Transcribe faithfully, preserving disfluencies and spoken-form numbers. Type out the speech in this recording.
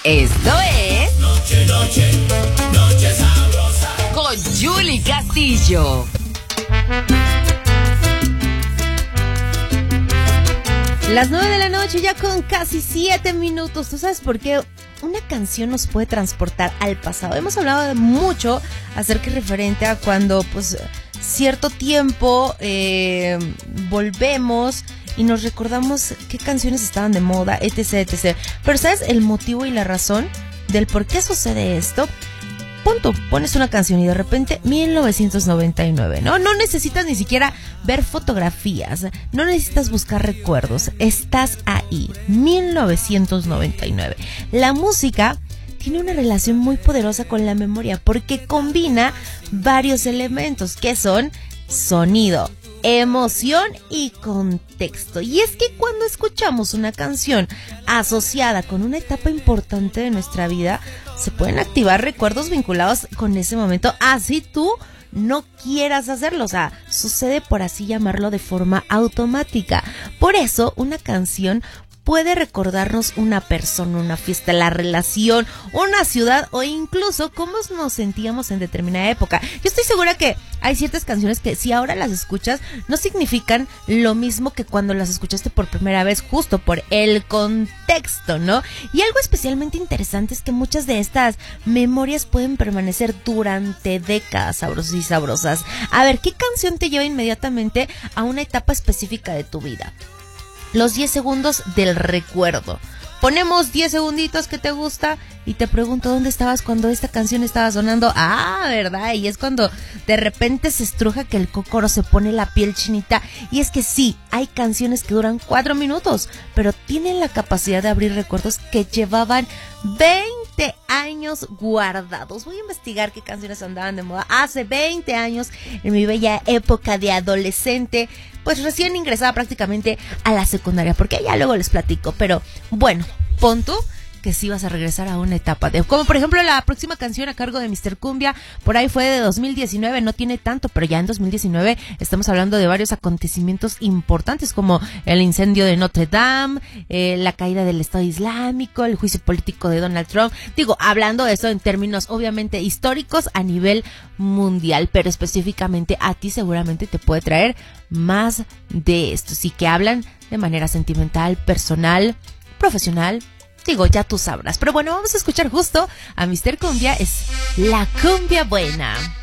Esto es Noche, noche, noche sabrosa con Julie Castillo. Las nueve de la noche, ya con casi siete minutos. ¿Tú sabes por qué una canción nos puede transportar al pasado? Hemos hablado de mucho acerca y referente a cuando, pues, cierto tiempo eh, volvemos y nos recordamos qué canciones estaban de moda, etc, etcétera. Pero ¿sabes el motivo y la razón del por qué sucede esto? Pon tú, pones una canción y de repente mil novecientos noventa y nueve, ¿no? No necesitas ni siquiera ver fotografías, no necesitas buscar recuerdos, estás ahí, mil novecientos noventa y nueve. La música tiene una relación muy poderosa con la memoria porque combina varios elementos que son sonido, emoción y contexto. Y es que cuando escuchamos una canción asociada con una etapa importante de nuestra vida, se pueden activar recuerdos vinculados con ese momento, así tú no quieras hacerlo. O sea, sucede, por así llamarlo, de forma automática. Por eso, una canción puede recordarnos una persona, una fiesta, la relación, una ciudad o incluso cómo nos sentíamos en determinada época. Yo estoy segura que hay ciertas canciones que si ahora las escuchas no significan lo mismo que cuando las escuchaste por primera vez, justo por el contexto, ¿no? Y algo especialmente interesante es que muchas de estas memorias pueden permanecer durante décadas, sabrosos y sabrosas. A ver, ¿qué canción te lleva inmediatamente a una etapa específica de tu vida? Los diez segundos del recuerdo. Ponemos diez segunditos que te gusta y te pregunto dónde estabas cuando esta canción estaba sonando. Ah, ¿verdad? Y es cuando de repente se estruja que el cócoro se pone la piel chinita. Y es que sí, hay canciones que duran cuatro minutos, pero tienen la capacidad de abrir recuerdos que llevaban veinte años guardados. Voy a investigar qué canciones andaban de moda hace veinte años, en mi bella época de adolescente, pues recién ingresaba prácticamente a la secundaria, porque ya luego les platico. Pero bueno, pon tú que sí vas a regresar a una etapa de, como por ejemplo la próxima canción a cargo de míster Cumbia, por ahí fue de dos mil diecinueve, no tiene tanto, pero ya en dos mil diecinueve estamos hablando de varios acontecimientos importantes como el incendio de Notre Dame, eh, la caída del Estado Islámico, el juicio político de Donald Trump. Digo, hablando de eso en términos obviamente históricos a nivel mundial, pero específicamente a ti seguramente te puede traer más de esto, sí, que hablan de manera sentimental, personal, profesional. Digo, ya tú sabrás. Pero bueno, vamos a escuchar justo a míster Cumbia. Es la cumbia buena.